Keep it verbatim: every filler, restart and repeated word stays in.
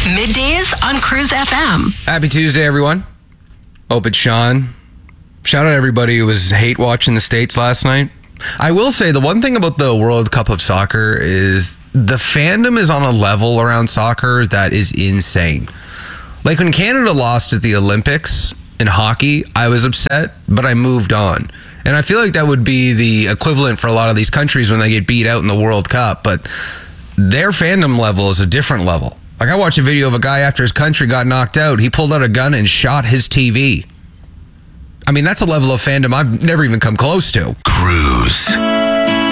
Middays on Cruise F M. Happy Tuesday, everyone. Hope it's Sean. Shout out everybody who was hate watching the States last night. I will say the one thing about the World Cup of Soccer is the fandom is on a level around soccer that is insane. Like when Canada lost at the Olympics in hockey, I was upset, but I moved on. And I feel like that would be the equivalent for a lot of these countries when they get beat out in the World Cup, but their fandom level is a different level. Like I watched a video of a guy after his country got knocked out, he pulled out a gun and shot his T V. I mean, that's a level of fandom I've never even come close to. Cruise.